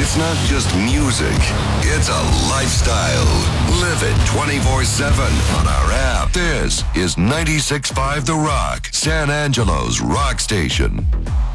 It's not just music, it's a lifestyle. Live it 24/7 on our app. This is 96.5 The Rock, San Angelo's rock station.